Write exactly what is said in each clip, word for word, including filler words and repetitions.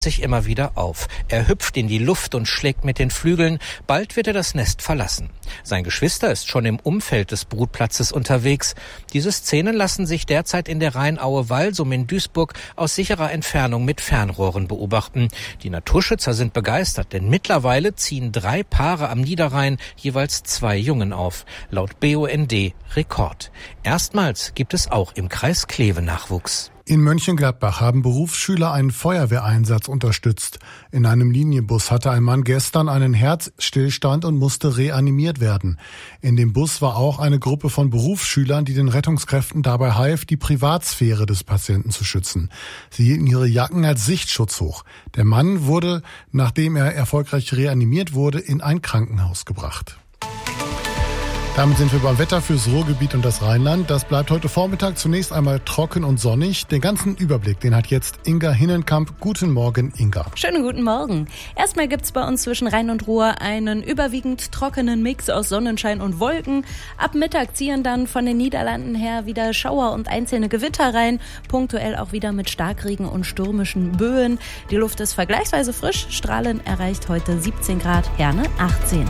sich immer wieder auf. Er hüpft in die Luft und schlägt mit den Flügeln. Bald wird er das Nest verlassen. Sein Geschwister ist schon im Umfeld des Brutplatzes unterwegs. Diese Szenen lassen sich derzeit in der Rheinaue-Walsum in Duisburg aus sicherer Entfernung mit Fernrohren beobachten. Die Naturschützer sind begeistert, denn mittlerweile ziehen drei Paare am Niederrhein jeweils zwei Jungen auf. Laut B U N D Rekord. Erstmals gibt es auch im Kreis Kleve Nachwuchs. In Mönchengladbach haben Berufsschüler einen Feuerwehreinsatz unterstützt. In einem Linienbus hatte ein Mann gestern einen Herzstillstand und musste reanimiert werden. In dem Bus war auch eine Gruppe von Berufsschülern, die den Rettungskräften dabei half, die Privatsphäre des Patienten zu schützen. Sie hielten ihre Jacken als Sichtschutz hoch. Der Mann wurde, nachdem er erfolgreich reanimiert wurde, in ein Krankenhaus gebracht. Damit sind wir beim Wetter fürs Ruhrgebiet und das Rheinland. Das bleibt heute Vormittag zunächst einmal trocken und sonnig. Den ganzen Überblick, den hat jetzt Inga Hinnenkamp. Guten Morgen, Inga. Schönen guten Morgen. Erstmal gibt's bei uns zwischen Rhein und Ruhr einen überwiegend trockenen Mix aus Sonnenschein und Wolken. Ab Mittag ziehen dann von den Niederlanden her wieder Schauer und einzelne Gewitter rein. Punktuell auch wieder mit Starkregen und stürmischen Böen. Die Luft ist vergleichsweise frisch. Strahlen erreicht heute siebzehn Grad, Herne achtzehn.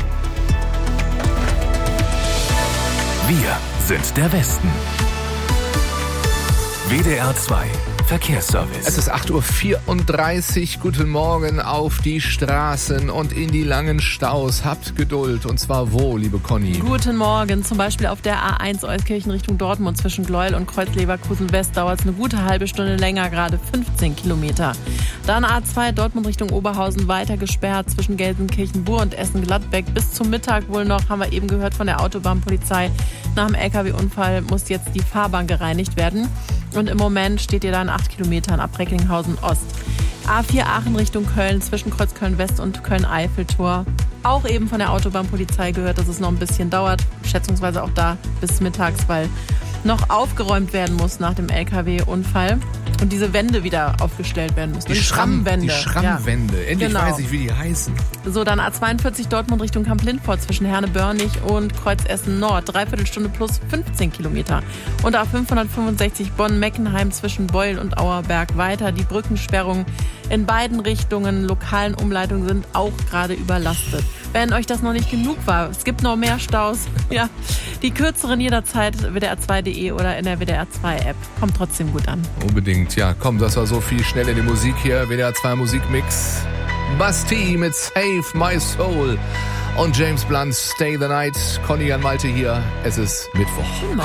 Wir sind der Westen. W D R zwei Verkehrsservice. Es ist acht Uhr vierunddreißig. Guten Morgen auf die Straßen und in die langen Staus. Habt Geduld. Und zwar wo, liebe Conny? Guten Morgen. Zum Beispiel auf der A eins Euskirchen Richtung Dortmund zwischen Gleuel und Kreuz-Leverkusen West dauert es eine gute halbe Stunde länger, gerade fünfzehn Kilometer. Dann A zwei Dortmund Richtung Oberhausen weiter gesperrt zwischen Gelsenkirchen-Bur und Essen-Gladbeck. Bis zum Mittag wohl noch, haben wir eben gehört von der Autobahnpolizei. Nach dem L K W-Unfall muss jetzt die Fahrbahn gereinigt werden. Und im Moment steht ihr da in acht Kilometern ab Recklinghausen Ost. A vier Aachen Richtung Köln zwischen Kreuzköln West und Köln-Eiffeltor. Auch eben von der Autobahnpolizei gehört, dass es noch ein bisschen dauert. Schätzungsweise auch da bis mittags, weil noch aufgeräumt werden muss nach dem L K W-Unfall. Und diese Wände wieder aufgestellt werden müssen. Die, die Schrammwände. Die Schrammwände. Ja. Endlich genau. Weiß ich, wie die heißen. So, dann A zweiundvierzig Dortmund Richtung Kamp-Lindfort zwischen Herne-Börnig und Kreuz-Essen Nord. Dreiviertel Stunde plus fünfzehn Kilometer. Und A fünfhundertfünfundsechzig Bonn-Meckenheim zwischen Beul und Auerberg weiter. Die Brückensperrungen in beiden Richtungen, lokalen Umleitungen sind auch gerade überlastet. Wenn euch das noch nicht genug war, es gibt noch mehr Staus. Ja, die kürzeren jederzeit W D R zwei punkt de oder in der W D R zwei App. Kommt trotzdem gut an. Unbedingt, ja. Komm, das war so viel schnell in die Musik hier. W D R zwei Musikmix. Basti mit Save My Soul. Und James Blunt, Stay the Night. Conny Jan Malte hier. Es ist Mittwoch.